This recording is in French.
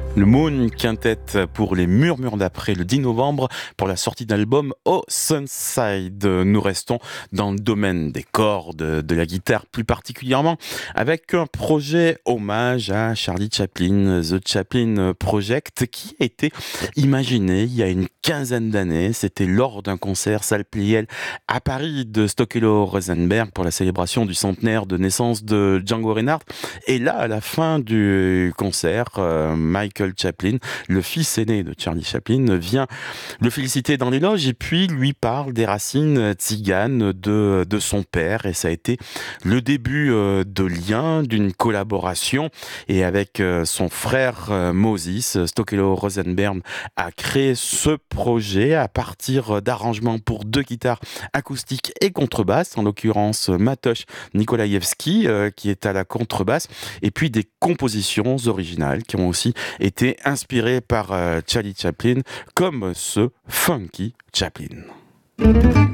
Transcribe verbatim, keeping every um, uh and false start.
Le Moon Quintet pour les Murmures d'après le dix novembre pour la sortie d'album au Sunside. Nous restons dans le domaine des cordes, de la guitare plus particulièrement, avec un projet hommage à Charlie Chaplin, The Chaplin Project, qui a été imaginé il y a une quinzaine d'années. C'était lors d'un concert salle Pleyel à Paris de Stokelo Rosenberg pour la célébration du centenaire de naissance de Django Reinhardt. Et là, à la fin du concert, euh, Michael Chaplin, le fils aîné de Charlie Chaplin, vient le féliciter dans les loges et puis lui parle des racines tziganes de, de son père. Et ça a été le début euh, de lien, d'une collaboration. Et avec euh, son frère euh, Moses, Stokelo Rosenberg a créé ce projet à partir d'arrangements pour deux guitares acoustiques et contrebasse, en l'occurrence Matosz Nikolaevski euh, qui est à la contrebasse, et puis des compositions originales qui ont aussi été inspirées par euh, Charlie Chaplin, comme ce Funky Chaplin.